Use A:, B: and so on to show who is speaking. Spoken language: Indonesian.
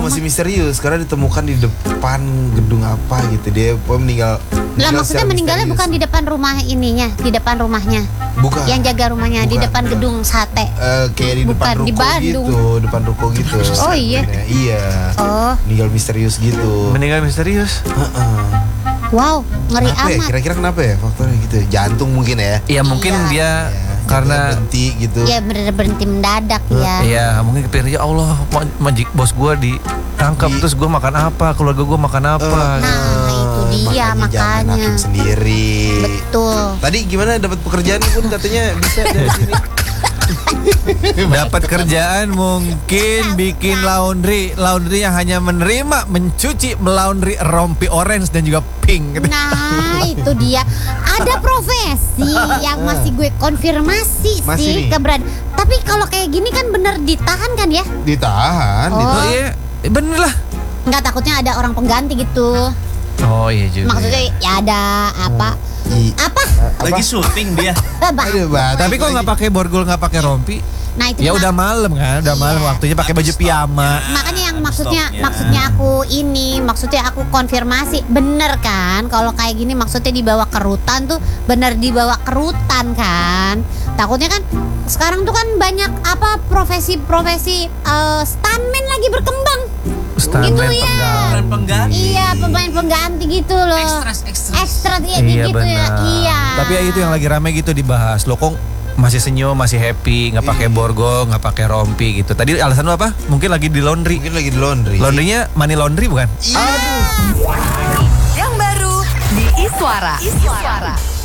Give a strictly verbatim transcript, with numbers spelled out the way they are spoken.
A: masih misterius karena ditemukan di depan gedung apa gitu. Dia meninggal.
B: Lah maksudnya meninggalnya
A: misterius.
B: bukan di depan rumah ininya, di depan rumahnya.
A: Bukan.
B: Yang jaga rumahnya
A: Bukan.
B: di depan gedung sate.
A: Uh, kayak di
B: Bukan,
A: depan ruko
B: di Bandung.
A: gitu, depan ruko gitu.
B: Oh iya.
A: Iya.
B: Oh.
A: Meninggal misterius gitu.
C: Meninggal misterius.
A: Heeh.
B: Wow, ngeri
A: Kenapa ya?
B: amat.
A: Kira-kira kenapa ya faktornya gitu? Jantung mungkin ya.
C: Ya mungkin
B: Iya.
C: dia
A: Ya,
C: karena
A: berhenti gitu.
B: Ya bener berhenti mendadak ya.
C: ya mungkin kepikir ya Allah, ma- majik bos gue ditangkap
A: Di-
C: terus gue makan apa, keluarga gue makan apa.
A: Eh,
B: Nah, itu dia
A: makanya. Jangan
B: makanya.
A: hakim sendiri.
B: Betul.
A: Tadi gimana dapat pekerjaan pun katanya bisa dari sini.
C: Dapat kerjaan mungkin bikin laundry, laundry yang hanya menerima mencuci melaundry rompi orange dan juga pink.
B: Nah, itu dia. Ada profesi yang masih gue konfirmasi
A: Masih
B: sih
A: nih?
B: keberadaan. Tapi kalau kayak gini kan bener ditahan kan ya?
A: Ditahan,
B: Oh.
C: Oh
A: ditahan.
C: iya, eh, bener lah.
B: Nggak, takutnya ada orang pengganti gitu.
C: Oh iya juga.
B: Maksudnya ya ada apa?
A: I-
B: Apa?
D: Lagi syuting dia.
B: Bang.
A: Aduh, Mbak.
C: Tapi kok nggak pakai borgol, nggak pakai rompi?
B: Nah, itu
C: Ya
B: mak-
C: udah malam kan, udah malam waktunya pakai baju piyama.
B: makanya yang
D: Ada
B: maksudnya
D: stoknya.
B: maksudnya aku ini maksudnya aku konfirmasi bener kan kalau kayak gini maksudnya dibawa ke rutan tuh bener dibawa ke rutan kan, takutnya kan sekarang tuh kan banyak apa profesi-profesi eh, stuntman lagi berkembang
C: Stuntman
B: gitu ya.
C: pengganti.
D: Pengganti.
B: Iya, pemain pengganti gitu loh.
D: Extras, extras.
B: Extras ya
C: Iya
B: gitu ya.
C: benar.
B: Iya.
C: Tapi ya itu yang lagi rame gitu dibahas. Lo kok masih senyum, masih happy, nggak pakai borgol, nggak pakai rompi gitu. Tadi alasan lo apa? Mungkin lagi di laundry.
A: Mungkin lagi di laundry.
C: Laundrynya money laundry bukan?
A: Iya.
E: Yang baru di Iswara. Iswara.